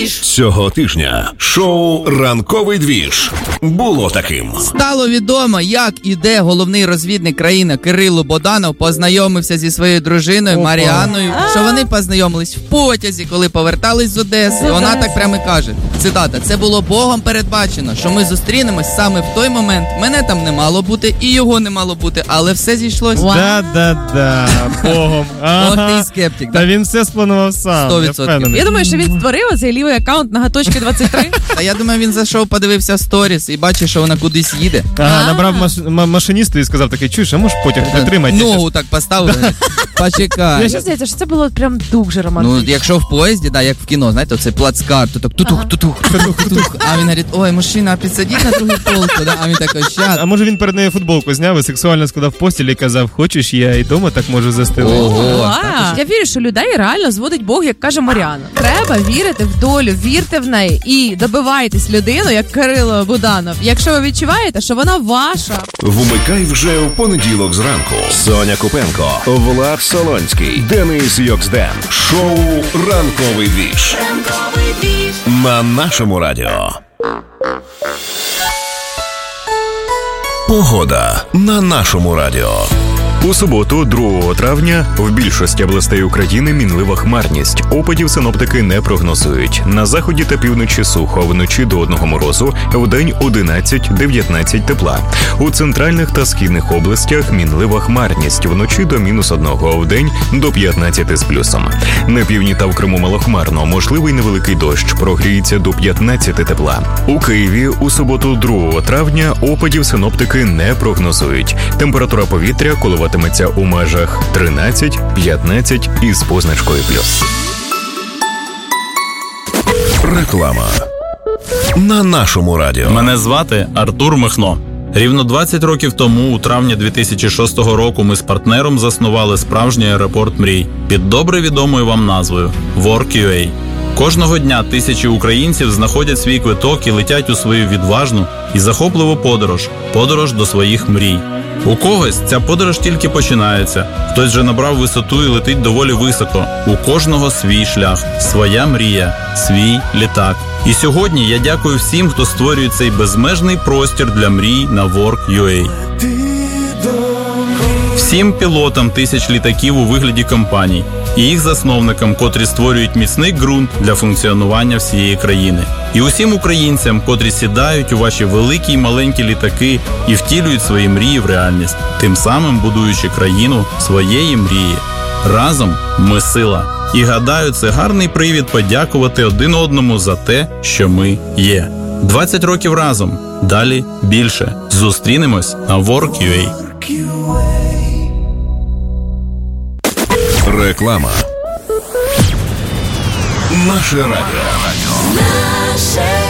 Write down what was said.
Цього тижня шоу «Ранковий двіж» було таким. Стало відомо, як і де головний розвідник країни Кирило Буданов познайомився зі своєю дружиною Маріанною, що вони познайомились в потязі, коли повертались з Одеси. Вона так прямо і каже, цитата, «Це було Богом передбачено, що ми зустрінемось саме в той момент. Мене там не мало бути і його не мало бути, але все зійшлось». Да-да-да, Богом. Ох ти скептик. Та він все спланував сам. 100%. Я думаю, що він створив цей лівий аккаунт Нагаточки 23. Та я думаю, він зайшов, подивився сторіс і бачить, що вона кудись їде. Ага, набрав машиністу і сказав такий, чуєш, а можеш потяг підтримати? Ногу так поставив. Почекай. Мені здається, що це було прям дуже романтично. Ну, якщо в поїзді, да, як в кіно, знаєте, оцей плацкарт, то так тутух. А він говорить, ой, мужчина, підсадіть на другу полку, да? А він такий, щас. А може він перед нею футболку зняв і сексуально складав в постілі і казав, хочеш, я і дома так можу застелити. Ого. Я вірю, що людей реально зводить Бог, як каже Маріана. Треба вірити в долю, вірте в неї і добивайтесь людину, як Кирило Буданов. Якщо ви відчуваєте, що вона ваша. Вмикай вже в понеділок зранку. Соня Купенко, Влад Солонський, Денис Йоксден. Шоу «Ранковий двіж» на нашому радіо. Погода на нашому радіо. У суботу, 2 травня, в більшості областей України мінлива хмарність. Опадів синоптики не прогнозують. На заході та півночі сухо, вночі до 1 морозу, вдень 11-19 тепла. У центральних та східних областях мінлива хмарність, вночі до -1, вдень до 15 з плюсом. На півдні та в Криму малохмарно, можливий невеликий дощ, прогріється до 15 тепла. У Києві у суботу, 2 травня, опадів синоптики не прогнозують. Температура повітря коливатиметься у межах 13-15 із позначкою плюс. Реклама на нашому радіо. Мене звати Артур Михно. Рівно 20 років тому, у травні 2006 року, ми з партнером заснували справжній аеропорт мрій під добре відомою вам назвою Work.ua. Кожного дня тисячі українців знаходять свій квиток і летять у свою відважну і захопливу подорож до своїх мрій. У когось ця подорож тільки починається, хтось вже набрав висоту і летить доволі високо. У кожного свій шлях, своя мрія, свій літак. І сьогодні я дякую всім, хто створює цей безмежний простір для мрій на Work.ua. Всім пілотам тисяч літаків у вигляді компаній і їх засновникам, котрі створюють міцний ґрунт для функціонування всієї країни. І усім українцям, котрі сідають у ваші великі й маленькі літаки і втілюють свої мрії в реальність, тим самим будуючи країну своєї мрії. Разом ми сила. І гадаю, це гарний привід подякувати один одному за те, що ми є. 20 років разом. Далі більше. Зустрінемось на Work.ua. Реклама. Наше радіо.